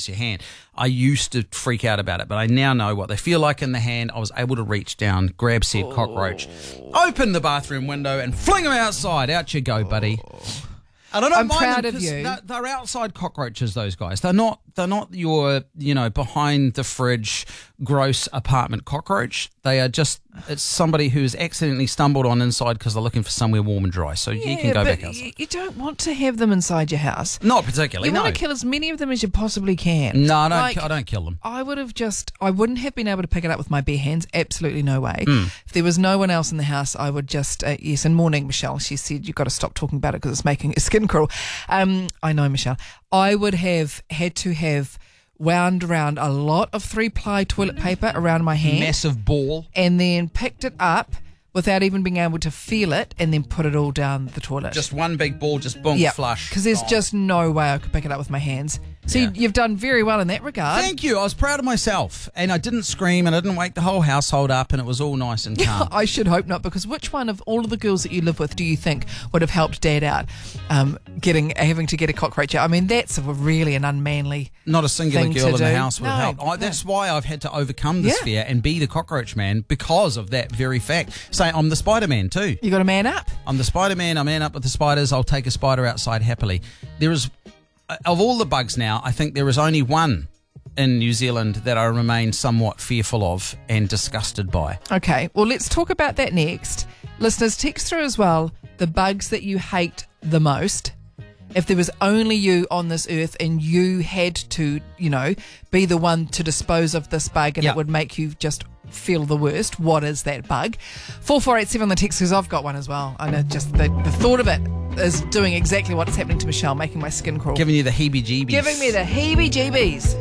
hurts your hand. I used to freak out about it, but I now know what they feel like in the hand. I was able to reach down, grab said cockroach, open the bathroom window and fling them outside. Out you go, buddy. And I don't I'm mind proud them of you. They're outside cockroaches, those guys. They're not your, behind the fridge gross apartment cockroach. They are just, it's somebody who's accidentally stumbled on inside because they're looking for somewhere warm and dry. So you can go back outside. You don't want to have them inside your house. Not particularly, You no. want to kill as many of them as you possibly can. No, I don't kill them. I wouldn't have been able to pick it up with my bare hands. Absolutely no way. Hmm. If there was no one else in the house, I would just, yes, and morning, Michelle, she said, you've got to stop talking about it because it's making your skin crawl. I know, Michelle. I would have had to have wound around a lot of 3-ply toilet paper around my hand. Massive ball. And then picked it up without even being able to feel it and then put it all down the toilet. Just one big ball, just boom, flush. Because there's just no way I could pick it up with my hands. So you've done very well in that regard. Thank you. I was proud of myself. And I didn't scream and I didn't wake the whole household up and it was all nice and calm. I should hope not, because which one of all of the girls that you live with do you think would have helped Dad out having to get a cockroach out? I mean, that's really an unmanly Not a singular thing girl to in the do. house would have helped. That's why I've had to overcome this Yeah. fear and be the cockroach man because of that very fact. Say, I'm the Spider-Man too. You got to man up. I'm the Spider-Man. I man up with the spiders. I'll take a spider outside happily. There is, of all the bugs now, I think there is only one in New Zealand that I remain somewhat fearful of and disgusted by. Okay, well, let's talk about that next. Listeners, text through as well the bugs that you hate the most. If there was only you on this earth and you had to, be the one to dispose of this bug and it would make you just feel the worst, what is that bug? 4487 on the text, because I've got one as well. I know just the thought of it is doing exactly what's happening to Michelle, making my skin crawl. Giving you the heebie-jeebies. Giving me the heebie-jeebies.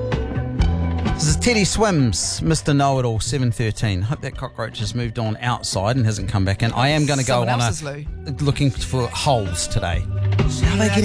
This is Teddy Swims, Mr. Know-It-All, 7:13. Hope that cockroach has moved on outside and hasn't come back in. I am going to go Someone on else's loo. looking for holes today. How are they getting